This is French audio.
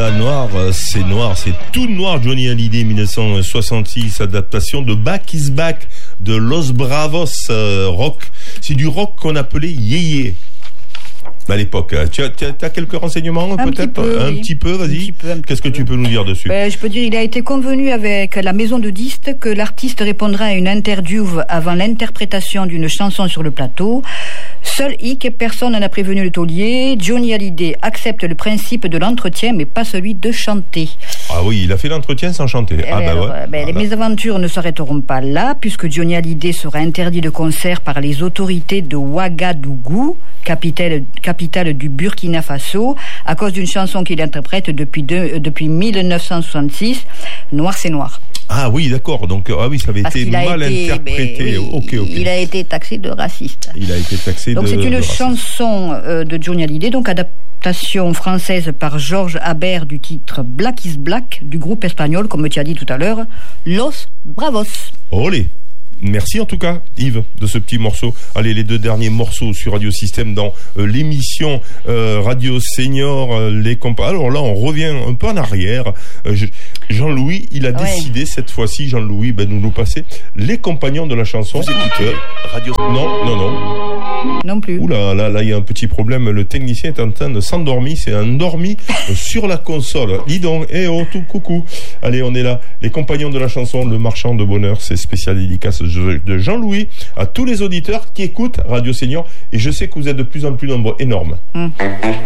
Voilà, noir, c'est tout noir. Johnny Hallyday, 1966, adaptation de Back is Back de Los Bravos, rock. C'est du rock qu'on appelait yéyé à l'époque. Tu as quelques renseignements peut-être? Un petit peu, vas-y. Qu'est-ce que tu peux nous dire dessus? Je peux dire, il a été convenu avec la maison de disques que l'artiste répondra à une interview avant l'interprétation d'une chanson sur le plateau. Seul hic, personne n'a prévenu le taulier. Johnny Hallyday accepte le principe de l'entretien, mais pas celui de chanter. Ah oui, il a fait l'entretien sans chanter. Les mésaventures ne s'arrêteront pas là, puisque Johnny Hallyday sera interdit de concert par les autorités de Ouagadougou, capitale du Burkina Faso, à cause d'une chanson qu'il interprète depuis 1966, Noir c'est noir. Ah oui, d'accord. Donc, ça avait été mal interprété. Okay. Il a été taxé de raciste. Donc, c'est une chanson de Johnny Hallyday, donc adaptation française par Georges Habert du titre Black is Black du groupe espagnol, comme tu as dit tout à l'heure, Los Bravos. Olé. Merci en tout cas, Yves, de ce petit morceau. Allez, les deux derniers morceaux sur Radio Système dans l'émission Radio Senior. Alors là, on revient un peu en arrière. Jean-Louis, il a décidé cette fois-ci, Jean-Louis, nous passer les compagnons de la chanson. Vous écoutez Radio... Non plus. Oula, là, il y a un petit problème. Le technicien est en train de s'endormir. C'est endormi sur la console. Dis donc, tout coucou. Allez, on est là. Les compagnons de la chanson, le marchand de bonheur, c'est spécial dédicace de Jean-Louis à tous les auditeurs qui écoutent Radio Senior. Et je sais que vous êtes de plus en plus nombreux. Énorme.